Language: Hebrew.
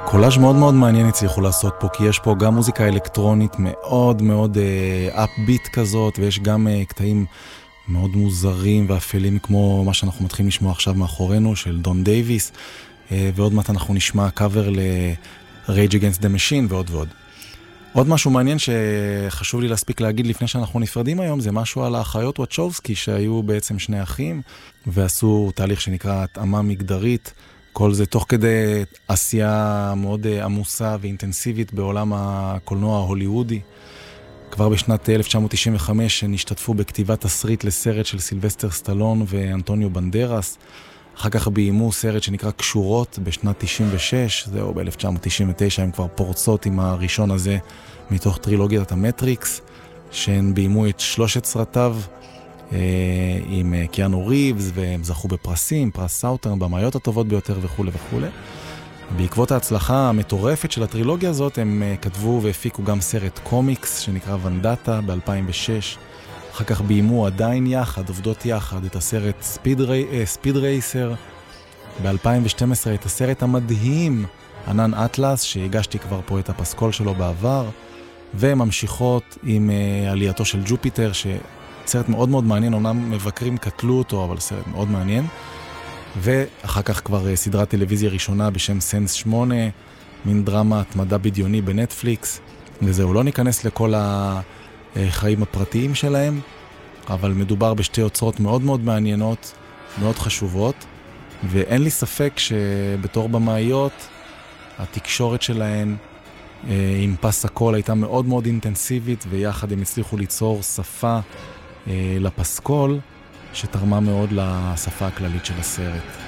קולאז' מאוד מאוד מעניין הצליחו לעשות פה, כי יש פה גם מוזיקה אלקטרונית מאוד מאוד אפביט כזאת, ויש גם קטעים מאוד מוזרים ואפלים, כמו מה שאנחנו מתחילים לשמוע עכשיו מאחורינו, של דון דייביס, ועוד מעט אנחנו נשמע קאבר ל-Rage Against the Machine ועוד ועוד. עוד משהו מעניין שחשוב לי להספיק להגיד לפני שאנחנו נפרדים היום, זה משהו על האחיות וואצ'ובסקי, שהיו בעצם שני אחים, ועשו תהליך שנקרא התאמה מגדרית, כל זה תוך כדי עשייה מאוד עמוסה ואינטנסיבית בעולם הקולנוע ההוליוודי. כבר בשנת 1995 נשתתפו בכתיבת תסריט לסרט של סילבסטר סטלון ואנטוניו בנדרס. אחר כך ביימו סרט שנקרא קשורות בשנת 96, זהו ב-1999 הם כבר פורצות עם הראשון הזה מתוך טרילוגיית המטריקס, שהן ביימו את 3 סרטיו עם קיאנו ריבס, והם זכו בפרסים, פרס סאוטרן, במאיות הטובות ביותר וכו' וכו'. בעקבות ההצלחה המטורפת של הטרילוגיה הזאת, הם כתבו והפיקו גם סרט קומיקס שנקרא ונדאטה ב-2006. אחר כך ביימו עדיין יחד, עובדות יחד, את הסרט ספיד רייסר. ב-2012 את הסרט המדהים, ענן אטלס, שהגשתי כבר פה את הפסקול שלו בעבר, וממשיכות עם עלייתו של ג'ופיטר, סרט מאוד מאוד מעניין, אומנם מבקרים קטלו אותו, אבל סרט מאוד מעניין. ואחר כך כבר סדרת טלוויזיה ראשונה בשם סנס 8, מין דרמה התמדה בדיוני בנטפליקס, וזהו, לא ניכנס לכל החיים הפרטיים שלהם, אבל מדובר בשתי יוצרות מאוד מאוד מעניינות, מאוד חשובות, ואין לי ספק שבתור במאיות, התקשורת שלהן עם פס הקול הייתה מאוד מאוד אינטנסיבית, ויחד הם הצליחו ליצור שפה לפסקול, שתרמה מאוד לשפה הכללית של הסרט.